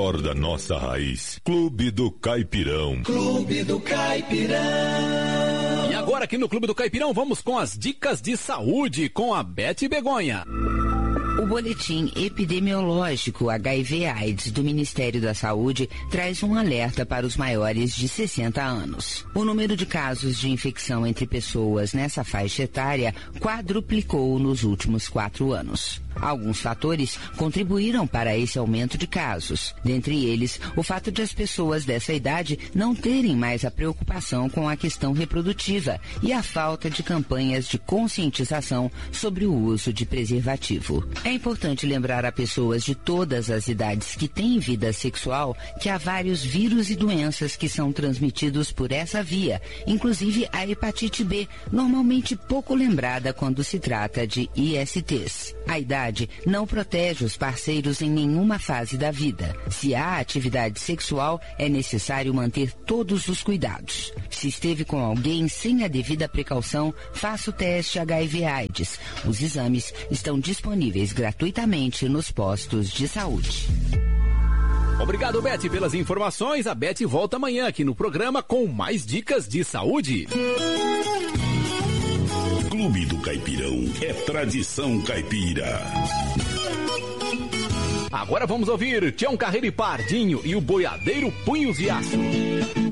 melhor da nossa raiz. Clube do Caipirão. Clube do Caipirão. E agora aqui no Clube do Caipirão vamos com as dicas de saúde com a Beth Begonha. O boletim epidemiológico HIV/AIDS do Ministério da Saúde traz um alerta para os maiores de 60 anos. O número de casos de infecção entre pessoas nessa faixa etária quadruplicou nos últimos 4 anos. Alguns fatores contribuíram para esse aumento de casos. Dentre eles, o fato de as pessoas dessa idade não terem mais a preocupação com a questão reprodutiva e a falta de campanhas de conscientização sobre o uso de preservativo. É importante lembrar a pessoas de todas as idades que têm vida sexual que há vários vírus e doenças que são transmitidos por essa via, inclusive a hepatite B, normalmente pouco lembrada quando se trata de ISTs. A idade não protege os parceiros em nenhuma fase da vida. Se há atividade sexual, é necessário manter todos os cuidados. Se esteve com alguém sem a devida precaução, faça o teste HIV/AIDS. Os exames estão disponíveis gratuitamente nos postos de saúde. Obrigado, Beth, pelas informações. A Beth volta amanhã aqui no programa com mais dicas de saúde. Clube do Caipirão é tradição caipira. Agora vamos ouvir Tião Carreiro e Pardinho e o boiadeiro Punhos de Aço.